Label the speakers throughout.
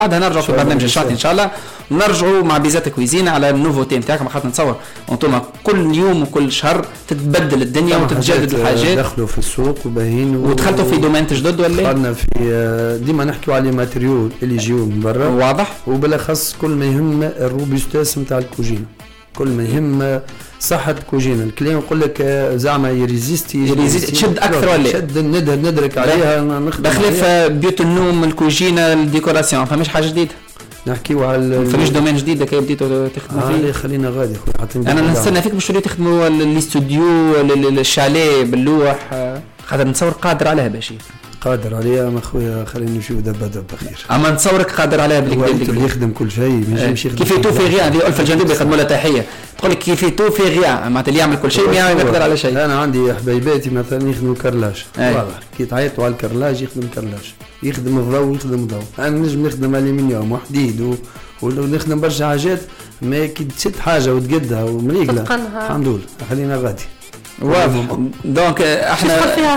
Speaker 1: بعدها نرجعوا في برنامج الشاطئ ان شاء الله، نرجعوا مع بيزات كويزين على النوفوتي نتاعكم، خاطر نتصور انتم كل يوم وكل شهر تتبدل الدنيا وتتجدد الحاجات.
Speaker 2: دخلوا في السوق وباهين
Speaker 1: ودخلتوا في دومين جدد ولا؟
Speaker 2: دخلنا في ديما نحكيوا على ماتريال اللي يجيو من برا
Speaker 1: واضح،
Speaker 2: وبالاخص كل ما يهم الروبوستاس نتاع الكوجينه، كل ما يهم صحة الكوجينه. الكليون يقول لك زعما يريزيستي
Speaker 1: تشد اكثر ولا
Speaker 2: شد ندرك عليها نخدم
Speaker 1: بخلاف بيوت النوم الكوجينه الديكوراسيون فماش حاجه جديده.
Speaker 2: نحكيو على
Speaker 1: فماش دومين جديد كي بديتوا تخدموا فيه.
Speaker 2: خلينا غادي خويا،
Speaker 1: انا نستنى فيك باش تخدموا الاستوديو الشاليه باللوح، خاطر نتصور قادر عليها باش
Speaker 2: قادر عليها ما خويا. خلينا نشوف دب خير.
Speaker 1: اما نتصورك قادر عليها
Speaker 2: بالكدا يخدم كل شيء، ما ينجمش يخدم
Speaker 1: كيف تو في غيان. هذه الفه الجندوبي يقدموا لها تحيه، تقول لك كيف تو في غيان معناتها اللي يعمل كل شيء ما يقدر على شيء.
Speaker 2: انا عندي حبايباتي مثلا يخدموا كرلاج، والله كي تعيطوا على الكرلاج يخدم كرلاج، يخدم الضوء يخدم ضوء. انا نجم نخدم الومنيوم وحديد ونخدم برشا حاجات، ما كي تشد حاجه وتقدها ومريقله الحمد لله خلينا غادي.
Speaker 1: واضح. دونك احنا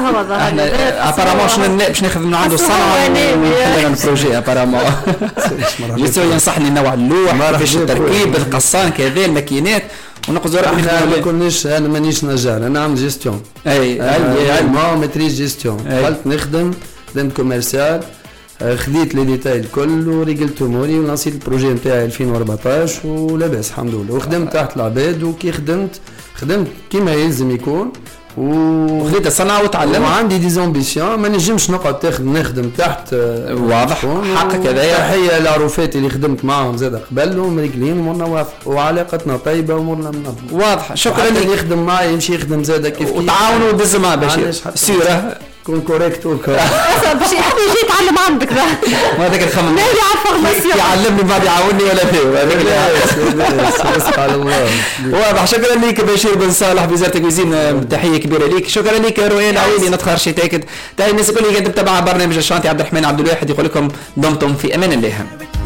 Speaker 1: ابارامون باش ناخذ من عنده الصنعه ونحل البروجي ابارامون. جيتو ينصحني نوع اللوح كيفاش التركيب القصان كذا الماكينات ونقدر
Speaker 2: احنا ما كناش. انا مانيش نجار، انا نعمل جيستيون. ما ماتريز جيستيون. قلت نخدم كوميرسيال، خديت لي ديتاي الكل ورجلت اموري ونصيت البروجي نتاعي 2014 ولاباس الحمد لله. وخدمت تحت العباد، وكي خدمت كيما يلزم يكون،
Speaker 1: وخديت الصنعه وتعلمت.
Speaker 2: وعندي دي زامبيسيون، ما نجمش نقعد نخدم تحت.
Speaker 1: واضح حقك هذايا.
Speaker 2: تحيه لعروفاتي اللي خدمت معاهم زاد قبل ومريقلين ومرنا واضح وعلاقتنا طيبه ومرنا منظمه.
Speaker 1: واضح. شكرا لك.
Speaker 2: اللي يخدم معي يمشي يخدم زاد كيف
Speaker 1: وتعاونوا ودز معاه باش سيره
Speaker 2: كون كوريكت
Speaker 3: باش يحب يجي يتعلم عندك.
Speaker 1: ما هذاك الخمم
Speaker 3: ما يعرف فورماسيون
Speaker 1: يعلمني بعد يعاوني ولا فيه هذاك
Speaker 2: على الله.
Speaker 1: واضح. شكرا لك بشير بن صالح بوزاره الكويزين، تحيه كبيره لك. شكرا لك رويان عويلي نتخار شي تاكد. الناس الكل اللي قاعد تتابع برنامج الشانتي عبد الرحمن عبد الواحد يقول لكم دمتم في امان الله.